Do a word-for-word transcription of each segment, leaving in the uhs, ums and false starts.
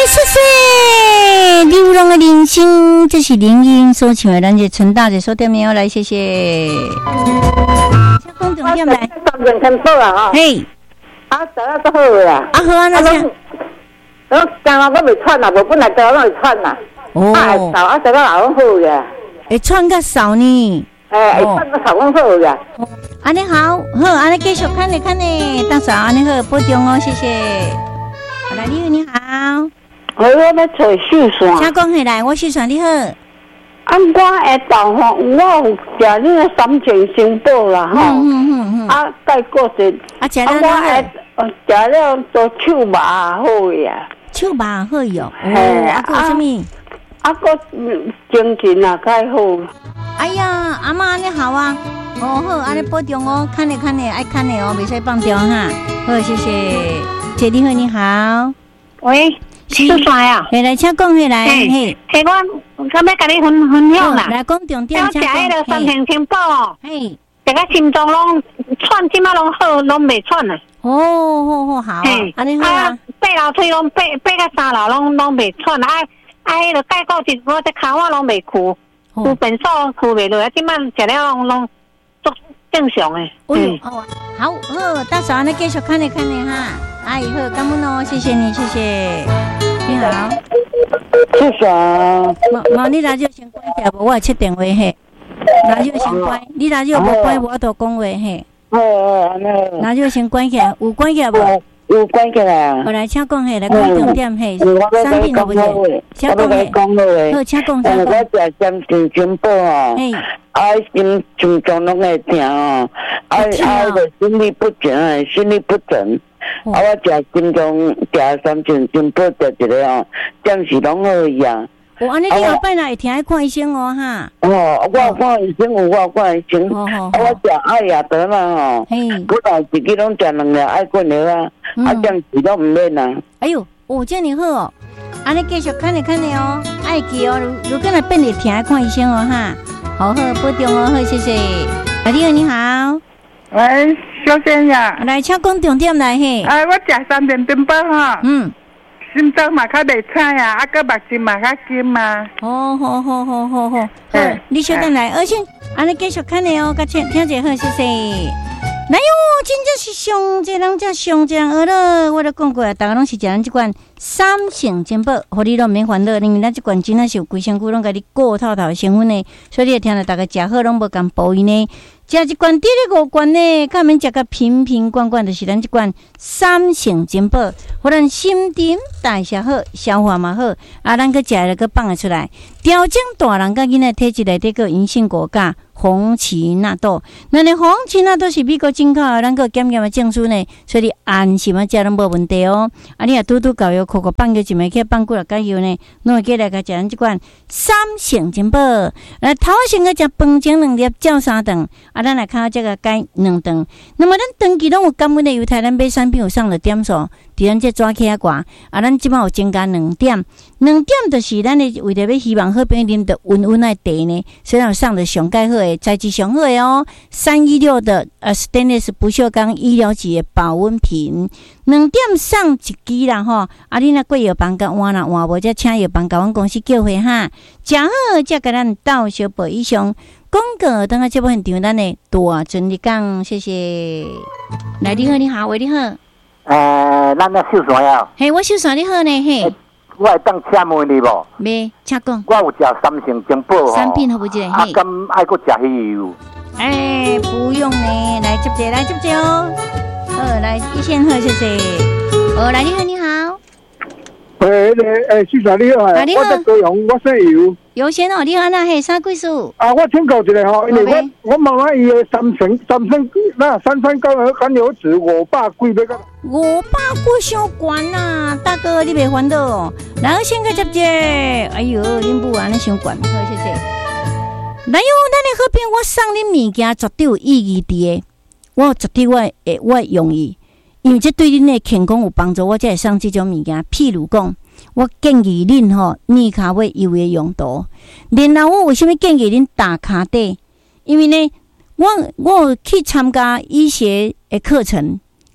谢谢流浪的人生，这是林英所唱的，咱这陈大姐说点没有来，谢谢。先讲重点来。 三件天宝啊，哈。 嘿。 啊，做啊都好啦。啊好啊，那这。 我今晚我未喘啦，无本来昨晚会喘啦。哦。啊，会少啊，昨晚也好嘅。会喘较少呢。 诶，会喘较少，我好嘅。 安尼好，好，安尼继续看呢看呢，大嫂安尼好，保重哦，谢谢。好来，你好，你好。 我要来找秀山。 请讲起来，我秀山你好。 啊，我下昼吼，我有食那个三全新宝啦，吼。嗯嗯嗯。啊，再过些。啊，食了哪好？食了做手麻好呀。手麻好哟。哦。啊，个什么？啊，个精神啊，较好。 哎呀，阿妈安尼好啊。哦好，安尼保重哦，看呢看呢，爱看呢哦，袂使放掉哈。好，谢谢。姐你好，你好。 喂。秀山啊， 来来，请讲起来。嘿， 嘿，我我要甲你分分享啦。 来讲重点， 我食迄个三天天宝哦， 嘿， 这个心脏拢喘，即马拢好，拢袂喘啦。 哦，好好好，安尼好啊。 爬楼梯拢爬爬到三楼拢拢袂喘，啊啊，迄个钙固质，我这脚我拢袂哭，有便所哭袂落，即马食了拢拢足正常诶。 嗯，好，好，好，大嫂，你继续看你看你哈。阿姨好，感恩哦，谢谢你，谢谢。你好， 谢谢。 毛毛，你radio先关起来，无我切电话嘿。radio先关，你radio无关，我都讲话嘿。 哦哦，安尼。 radio先关起来，有关起来无？ 有关起来啊。 我来请讲嘿，来讲重点嘿。 产品有问题，请讲嘿。 好，请讲，请讲。 我食三全全宝哦。嘿。啊，心心脏拢会疼哦，啊啊，个心律不整，心律不整。啊，我食心脏食三全全宝食一个哦，暂时拢好去啊。 哦，安尼你后摆若会听爱看医生哦哈。 哦，我看医生有我看医生，啊，我食爱亚得啦吼。嘿。我来一日拢食两粒爱困药啊，啊，暂时拢唔免啦。 哎呦，哦，这样好哦，安尼继续看你看你哦，爱记哦，如如果若变会听爱看医生哦哈。好好保重哦，好谢谢。阿弟你好， 喂，小姐呀， 来请讲重点来嘿。 哎，我食三天冰宝哈，嗯，心脏嘛较袂菜啊，啊个目睛嘛较金嘛。 哦，好好好好好，好，你小等来，而且安尼继续看你哦，甲听听者好，谢谢。来哟，真正是上济人，才上济人学了。我都讲过啊，大家拢是食咱即款三成金宝，互你拢免烦恼，因为咱即款真正是有规身躯拢甲你过透透的成分呢，所以你会听到大家食好拢无共补伊呢。食一罐，第二五罐呢，较免食个瓶瓶罐罐，就是咱即款三成金宝，互咱心情代谢好，消化嘛好，啊，咱个食了个放得出来，调整大人甲囡仔体质内底个银杏果苷、红荠纳豆，那你红荠纳豆是美国进口的，咱个检验的证书呢，所以你安心啊食拢无问题哦。啊，你若拄拄搞药，口口放药一枚去放几落解药呢，拢会过来甲食咱即款三成金宝。来头先个食饭前两粒，照三顿。啊，咱来看这个改两顿。那么咱长期拢有感恩的犹太，咱买产品有上了点数，伫咱这抓起啊挂啊，咱即摆有增加两点，两点就是咱的为着要希望好朋友啉得温温的茶呢，所以有上的上盖好的，材质上好的哦，三一六的呃 stainless 不锈钢医疗级的保温瓶，两点上一支啦吼。啊，你若过药房甲换啦换无，则请药房甲阮公司叫回哈，食好则甲咱到小报以上。广告等下这部现场，咱的大尊你讲，谢谢。来，你好，你好，喂，你好。 呃，咱咧秀山呀。 嘿，我秀山你好呢，嘿。 我会当请问你无？ 没，请讲。 我有食三成金宝吼。 产品好不记得？ 啊，敢爱搁食鱼油？ 哎，不用呢，来接接，来接接哦。好，来一线好，谢谢。哦，来，你好，你好。 诶，诶，秀山你好，我在高雄，我姓游。 游先哦，你好，那嘿，啥贵数？ 啊，我请教一下吼，因为我我问下伊个三成三成那三三高含油脂五百几要个？ 五百几伤悬呐，大哥你别烦恼哦。来，先个接接，哎呦，恁母安尼伤悬，好谢谢。来哟，咱的好朋友，我送恁物件绝对有意义的，我绝对我会我会用伊，因为这对恁的健康有帮助，我才会送这种物件。譬如讲。我建议恁吼，捏骹尾油的用途。然后我为什么建议恁打骹底？因为呢，我我有去参加医学的课程，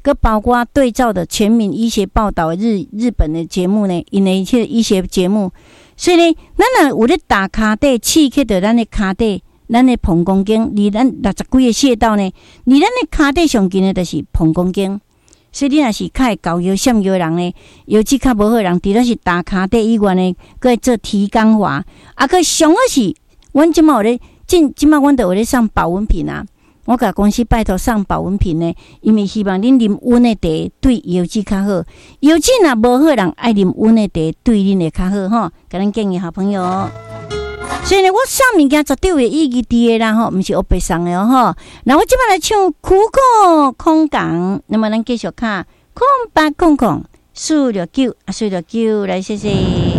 佮包括对照的全民医学报道日日本的节目呢，因为一些医学节目，所以呢，咱若有咧打骹底刺激到咱的骹底，咱的膀胱经，离咱六十几个穴道呢，离咱的骹底上近的就是膀胱经。所以你若是较会高腰闪腰的人呢，腰肌较无好的人，除了是打骹底以外呢，佮会做提肛滑，啊，佮上好是，阮即马有咧，即即马阮都有咧上保温瓶啊，我甲公司拜托上保温瓶呢，因为希望恁啉温的茶对腰肌较好，腰肌若无好的人爱啉温的茶对恁会较好吼，甲咱建议好朋友。所以呢，我送物件绝对有意义伫的啦吼，毋是黑白送的哦吼。那我即摆来唱苦苦空港，那么咱继续看空八空空四六九啊，四六九来谢谢。